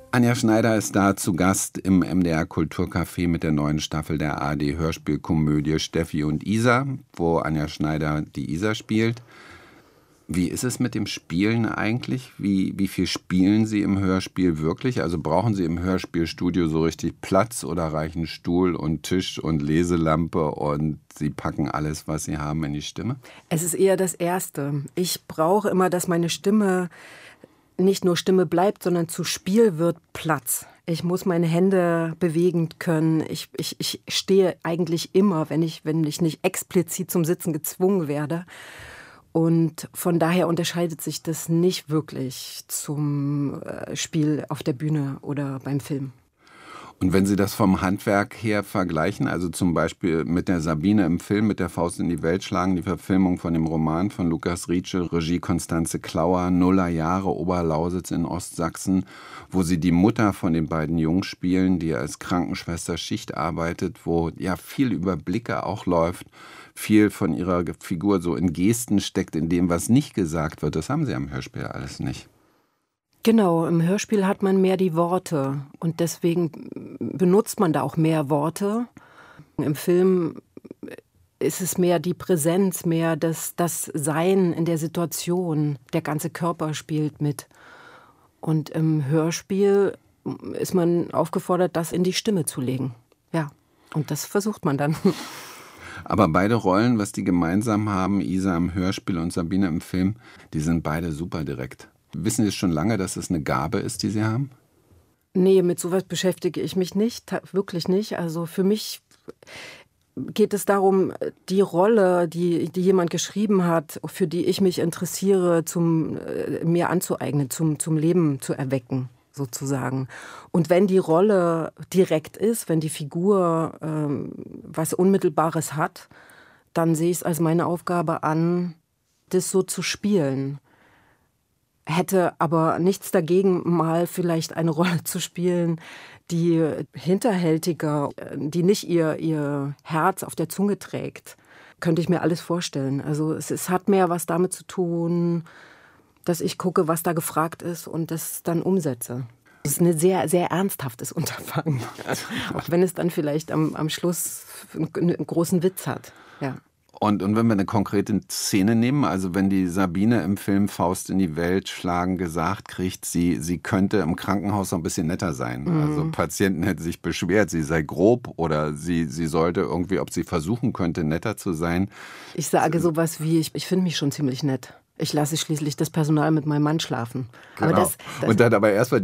Anja Schneider ist da zu Gast im MDR Kulturcafé mit der neuen Staffel der ARD-Hörspielkomödie Steffi und Isa, wo Anja Schneider die Isa spielt. Wie ist es mit dem Spielen eigentlich? Wie viel spielen Sie im Hörspiel wirklich? Also brauchen Sie im Hörspielstudio so richtig Platz oder reichen Stuhl und Tisch und Leselampe und Sie packen alles, was Sie haben, in die Stimme? Es ist eher das Erste. Ich brauche immer, dass meine Stimme nicht nur Stimme bleibt, sondern zu Spiel wird Platz. Ich muss meine Hände bewegen können. Ich stehe eigentlich immer, wenn ich nicht explizit zum Sitzen gezwungen werde. Und von daher unterscheidet sich das nicht wirklich zum Spiel auf der Bühne oder beim Film. Und wenn Sie das vom Handwerk her vergleichen, also zum Beispiel mit der Sabine im Film, mit der Faust in die Welt schlagen, die Verfilmung von dem Roman von Lukas Rietschel, Regie Constanze Klauer, Nullerjahre, Oberlausitz in Ostsachsen, wo Sie die Mutter von den beiden Jungs spielen, die als Krankenschwester Schicht arbeitet, wo ja viel über Blicke auch läuft, viel von ihrer Figur so in Gesten steckt, in dem, was nicht gesagt wird. Das haben Sie am Hörspiel alles nicht. Genau, im Hörspiel hat man mehr die Worte und deswegen benutzt man da auch mehr Worte. Im Film ist es mehr die Präsenz, mehr das Sein in der Situation. Der ganze Körper spielt mit. Und im Hörspiel ist man aufgefordert, das in die Stimme zu legen. Ja, und das versucht man dann. Aber beide Rollen, was die gemeinsam haben, Isa im Hörspiel und Sabine im Film, die sind beide super direkt. Wissen Sie schon lange, dass es eine Gabe ist, die Sie haben? Nee, mit sowas beschäftige ich mich nicht, wirklich nicht. Also für mich geht es darum, die Rolle, die jemand geschrieben hat, für die ich mich interessiere, mir anzueignen, zum Leben zu erwecken, sozusagen. Und wenn die Rolle direkt ist, wenn die Figur was Unmittelbares hat, dann sehe ich es als meine Aufgabe an, das so zu spielen. Hätte aber nichts dagegen, mal vielleicht eine Rolle zu spielen, die hinterhältiger, die nicht ihr Herz auf der Zunge trägt. Könnte ich mir alles vorstellen. Also es hat mehr was damit zu tun, dass ich gucke, was da gefragt ist und das dann umsetze. Es ist ein sehr, sehr ernsthaftes Unterfangen. Auch wenn es dann vielleicht am Schluss einen großen Witz hat. Ja. Und wenn wir eine konkrete Szene nehmen, also wenn die Sabine im Film Faust in die Welt schlagen gesagt kriegt, sie könnte im Krankenhaus noch ein bisschen netter sein. Mhm. Also Patienten hätten sich beschwert, sie sei grob oder sie sollte irgendwie, ob sie versuchen könnte, netter zu sein. Ich sage sowas wie, ich finde mich schon ziemlich nett. Ich lasse schließlich das Personal mit meinem Mann schlafen. Genau. Und dann aber erstmal